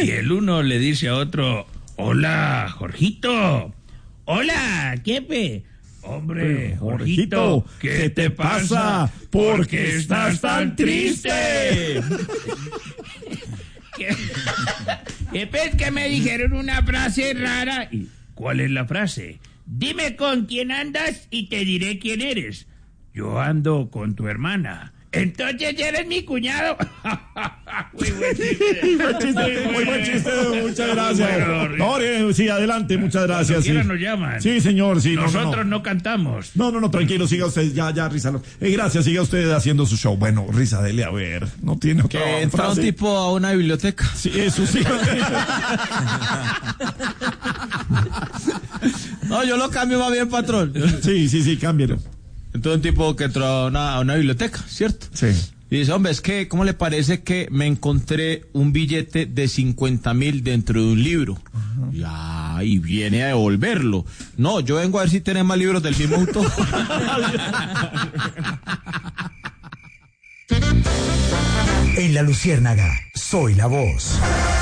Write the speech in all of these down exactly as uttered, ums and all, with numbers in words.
Y el uno le dice a otro, hola, Jorgito. Hola, Kepe. Hombre, Jorgito, ¿qué te pasa? ¿Por qué estás tan triste? Kepe, es que me dijeron una frase rara. ¿Cuál es la frase? Dime con quién andas y te diré quién eres. Yo ando con tu hermana. Entonces eres mi cuñado. Muy buen chiste. Buen chiste, muy buen chiste, muchas gracias. Bueno, sí, adelante, muchas gracias. Cuando sí. nos llaman. Sí, señor, sí. Nosotros no, no, no. no cantamos. No, no, no, tranquilo, siga usted, ya, ya, Risa. Eh, gracias, siga usted haciendo su show. Bueno, Risa, dele a ver, no tiene otra Que entra un tipo a una biblioteca. Sí, eso sí. No, yo lo cambio más bien, patrón. Sí, sí, sí, cámbialo. Entonces un tipo que entró a una, a una biblioteca, ¿cierto? Sí. Y dice, hombre, es que, ¿cómo le parece que me encontré un billete de cincuenta mil dentro de un libro? Uh-huh. Ya, y viene a devolverlo. No, yo vengo a ver si tenés más libros del mismo autor. En La Luciérnaga, soy la voz.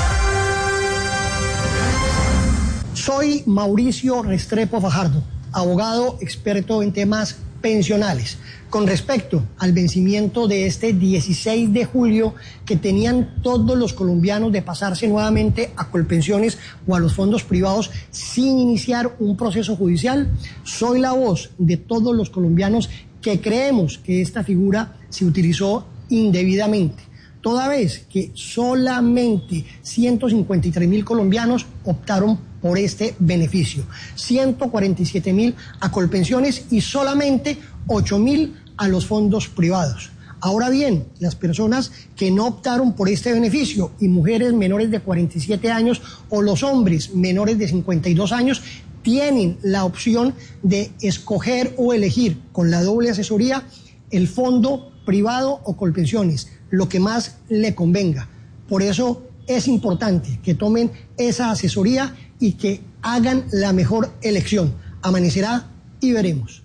Soy Mauricio Restrepo Fajardo, abogado experto en temas pensionales. Con respecto al vencimiento de este dieciséis de julio que tenían todos los colombianos de pasarse nuevamente a Colpensiones o a los fondos privados sin iniciar un proceso judicial, soy la voz de todos los colombianos que creemos que esta figura se utilizó indebidamente, toda vez que solamente ciento cincuenta y tres mil colombianos optaron por este beneficio, ciento cuarenta y siete mil a Colpensiones y solamente ocho mil a los fondos privados. Ahora bien, las personas que no optaron por este beneficio y mujeres menores de cuarenta y siete años o los hombres menores de cincuenta y dos años tienen la opción de escoger o elegir con la doble asesoría el fondo privado o Colpensiones, lo que más le convenga. Por eso es importante que tomen esa asesoría y que hagan la mejor elección. Amanecerá y veremos.